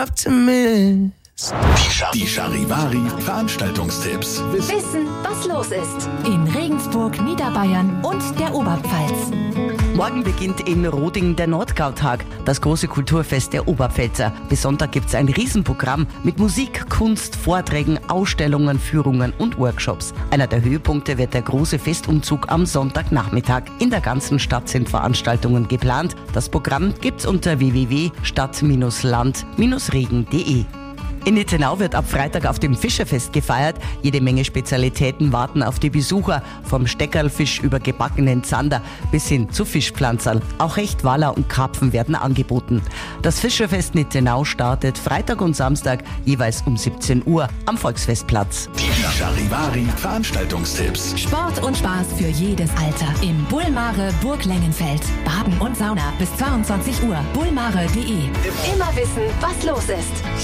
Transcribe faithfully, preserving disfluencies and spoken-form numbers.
optimist. Die Charivari Veranstaltungstipps. Wissen, was los ist. In Regensburg, Niederbayern und der Oberpfalz. Morgen beginnt in Roding der Nordgautag, das große Kulturfest der Oberpfälzer. Bis Sonntag gibt es ein Riesenprogramm mit Musik, Kunst, Vorträgen, Ausstellungen, Führungen und Workshops. Einer der Höhepunkte wird der große Festumzug am Sonntagnachmittag. In der ganzen Stadt sind Veranstaltungen geplant. Das Programm gibt's unter w w w punkt stadt land regen punkt de. In Nittenau wird ab Freitag auf dem Fischerfest gefeiert. Jede Menge Spezialitäten warten auf die Besucher. Vom Steckerlfisch über gebackenen Zander bis hin zu Fischpflanzerl. Auch Hecht, Waller und Karpfen werden angeboten. Das Fischerfest Nittenau startet Freitag und Samstag jeweils um siebzehn Uhr am Volksfestplatz. Die Charivari Veranstaltungstipps. Sport und Spaß für jedes Alter. Im Bullmare Burg Lengenfeld. Baden und Sauna bis zweiundzwanzig Uhr. bullmare punkt de. Immer wissen, was los ist.